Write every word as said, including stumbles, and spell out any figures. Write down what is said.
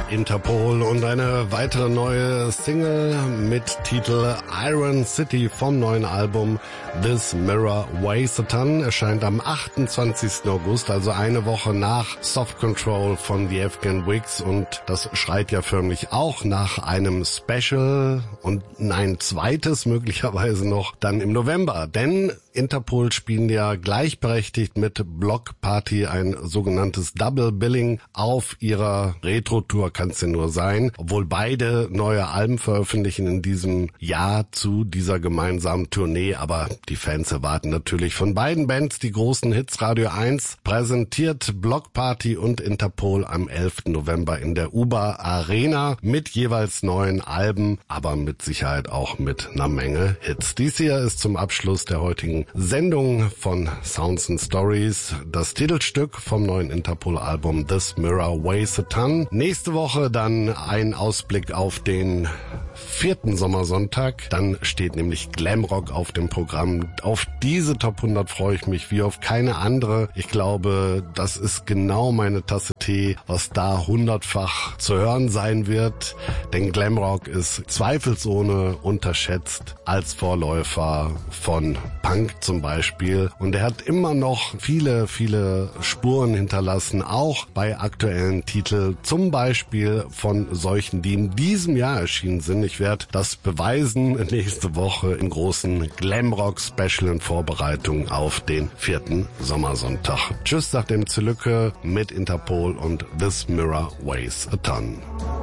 Interpol und eine weitere neue Single mit Titel Iron City vom neuen Album This Mirror Weighs a Ton erscheint am achtundzwanzigsten August, also eine Woche nach Soft Control von The Afghan Wigs, und das schreit ja förmlich auch nach einem Special und ein zweites möglicherweise noch dann im November, denn Interpol spielen ja gleichberechtigt mit Block Party ein sogenanntes Double Billing auf ihrer Retro-Tour, kann es ja nur sein, obwohl beide neue Alben veröffentlichen in diesem Jahr zu dieser gemeinsamen Tournee, aber die Fans erwarten natürlich von beiden Bands die großen Hits. Radio eins präsentiert Block Party und Interpol am elften November in der U-Bar Arena mit jeweils neuen Alben, aber mit Sicherheit auch mit einer Menge Hits. Dies hier ist zum Abschluss der heutigen Sendung von Sounds and Stories das Titelstück vom neuen Interpol-Album This Mirror Weighs a Ton. Nächste Woche dann ein Ausblick auf den vierten Sommersonntag. Dann steht nämlich Glamrock auf dem Programm. Auf diese Top hundert freue ich mich wie auf keine andere. Ich glaube, das ist genau meine Tasse Tee, was da hundertfach zu hören sein wird. Denn Glamrock ist zweifelsohne unterschätzt als Vorläufer von Punk zum Beispiel. Und er hat immer noch viele, viele Spuren hinterlassen, auch bei aktuellen Titeln, zum Beispiel von solchen, die in diesem Jahr erschienen sind. Ich werde das beweisen nächste Woche im großen Glamrock-Special in Vorbereitung auf den vierten Sommersonntag. Tschüss, sagt dem Zülücke mit Interpol und This Mirror Weighs a Ton.